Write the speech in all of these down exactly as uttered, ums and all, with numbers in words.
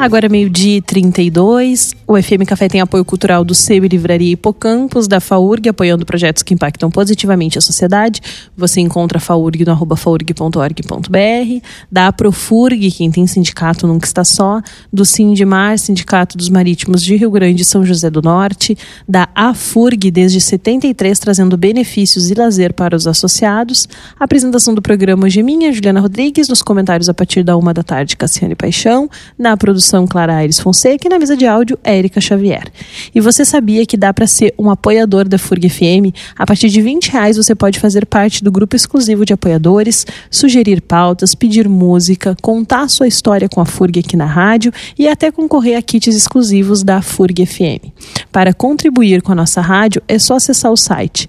Agora meio-dia e trinta e dois, o F M Café tem apoio cultural do Sebo Livraria Hipocampus, da FAURG, apoiando projetos que impactam positivamente a sociedade. Você encontra a FAURG no arroba faurg ponto org ponto br, da Aprofurg, quem tem sindicato nunca está só, do Sindimar, Sindicato dos Marítimos de Rio Grande e São José do Norte, da AFURG, desde setenta e três, trazendo benefícios e lazer para os associados. A apresentação do programa hoje é minha, Juliana Rodrigues, nos comentários a partir da uma da tarde, Cassiane Paixão, na produção Clara Aires Fonseca e na mesa de áudio, Érica Xavier. E você sabia que dá para ser um apoiador da FURG F M? A partir de vinte reais você pode fazer parte do grupo exclusivo de apoiadores, sugerir pautas, pedir música, contar sua história com a FURG aqui na rádio e até concorrer a kits exclusivos da FURG F M. Para contribuir com a nossa rádio, é só acessar o site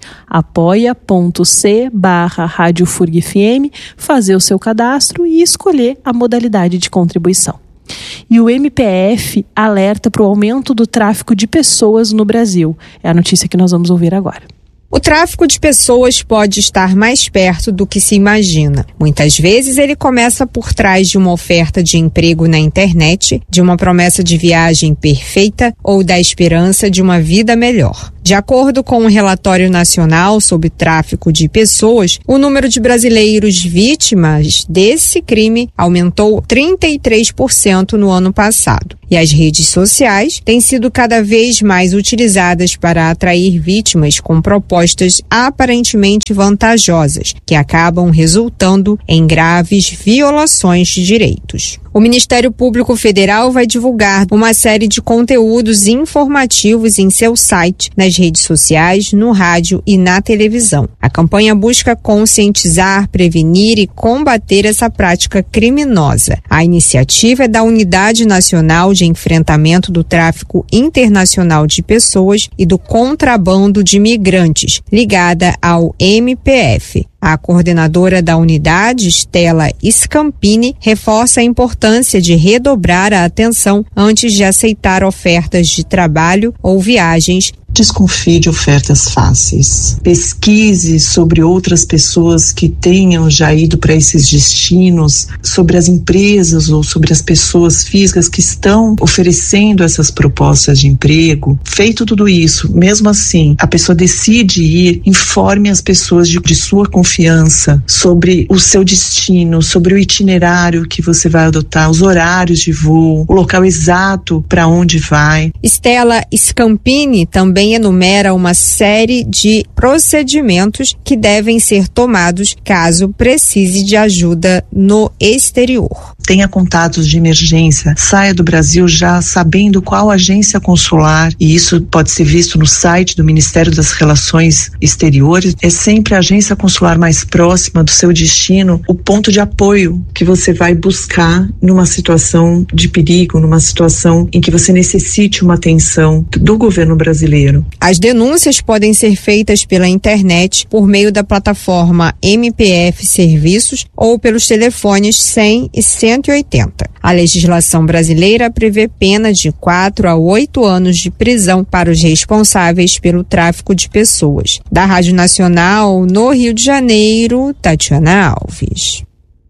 apoia.c barra Rádio FURG F M, fazer o seu cadastro e escolher a modalidade de contribuição. E o M P F alerta para o aumento do tráfico de pessoas no Brasil. É a notícia que nós vamos ouvir agora. O tráfico de pessoas pode estar mais perto do que se imagina. Muitas vezes ele começa por trás de uma oferta de emprego na internet, de uma promessa de viagem perfeita ou da esperança de uma vida melhor. De acordo com um relatório nacional sobre tráfico de pessoas, o número de brasileiros vítimas desse crime aumentou trinta e três por cento no ano passado. E as redes sociais têm sido cada vez mais utilizadas para atrair vítimas com propostas aparentemente vantajosas, que acabam resultando em graves violações de direitos. O Ministério Público Federal vai divulgar uma série de conteúdos informativos em seu site, nas redes sociais, no rádio e na televisão. A campanha busca conscientizar, prevenir e combater essa prática criminosa. A iniciativa é da Unidade Nacional de Enfrentamento do Tráfico Internacional de Pessoas e do Contrabando de Migrantes, ligada ao M P F. A coordenadora da unidade, Stella Scampini, reforça a importância de redobrar a atenção antes de aceitar ofertas de trabalho ou viagens. Desconfie de ofertas fáceis. Pesquise sobre outras pessoas que tenham já ido para esses destinos, sobre as empresas ou sobre as pessoas físicas que estão oferecendo essas propostas de emprego. Feito tudo isso, mesmo assim, a pessoa decide ir, informe as pessoas de, de sua confiança sobre o seu destino, sobre o itinerário que você vai adotar, os horários de voo, o local exato para onde vai. Stella Scampini também enumera uma série de procedimentos que devem ser tomados caso precise de ajuda no exterior. Tenha contatos de emergência, saia do Brasil já sabendo qual agência consular, e isso pode ser visto no site do Ministério das Relações Exteriores. É sempre a agência consular mais próxima do seu destino, o ponto de apoio que você vai buscar numa situação de perigo, numa situação em que você necessite uma atenção do governo brasileiro. As denúncias podem ser feitas pela internet, por meio da plataforma M P F Serviços ou pelos telefones cem e cento e oitenta. A legislação brasileira prevê pena de quatro a oito anos de prisão para os responsáveis pelo tráfico de pessoas. Da Rádio Nacional, no Rio de Janeiro, Tatiana Alves.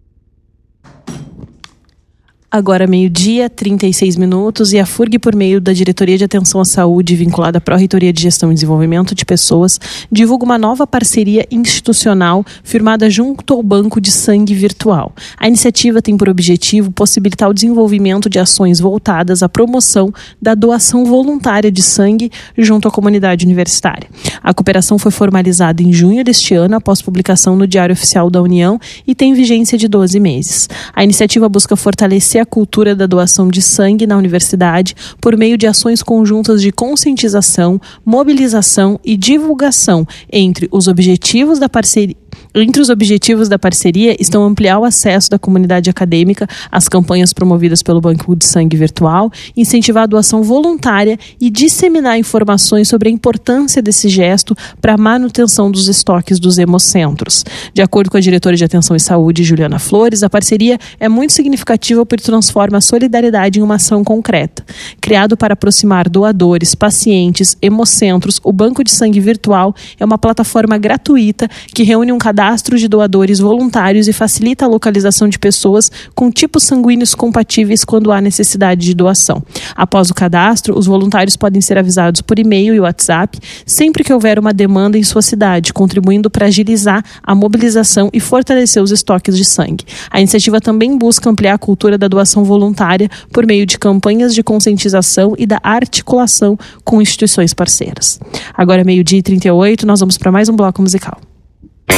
Agora meio-dia, trinta e seis minutos, e a FURG, por meio da Diretoria de Atenção à Saúde, vinculada à Pró-Reitoria de Gestão e Desenvolvimento de Pessoas, divulga uma nova parceria institucional firmada junto ao Banco de Sangue Virtual. A iniciativa tem por objetivo possibilitar o desenvolvimento de ações voltadas à promoção da doação voluntária de sangue junto à comunidade universitária. A cooperação foi formalizada em junho deste ano, após publicação no Diário Oficial da União, e tem vigência de doze meses. A iniciativa busca fortalecer a cultura da doação de sangue na universidade por meio de ações conjuntas de conscientização, mobilização e divulgação. Entre os objetivos da parceria Entre os objetivos da parceria estão ampliar o acesso da comunidade acadêmica às campanhas promovidas pelo Banco de Sangue Virtual, incentivar a doação voluntária e disseminar informações sobre a importância desse gesto para a manutenção dos estoques dos hemocentros. De acordo com a diretora de Atenção e Saúde, Juliana Flores, a parceria é muito significativa porque transforma a solidariedade em uma ação concreta. Criado para aproximar doadores, pacientes, hemocentros, o Banco de Sangue Virtual é uma plataforma gratuita que reúne um cadastro cadastro de doadores voluntários e facilita a localização de pessoas com tipos sanguíneos compatíveis quando há necessidade de doação. Após o cadastro, os voluntários podem ser avisados por e-mail e WhatsApp sempre que houver uma demanda em sua cidade, contribuindo para agilizar a mobilização e fortalecer os estoques de sangue. A iniciativa também busca ampliar a cultura da doação voluntária por meio de campanhas de conscientização e da articulação com instituições parceiras. Agora, meio-dia e trinta e oito, nós vamos para mais um bloco musical.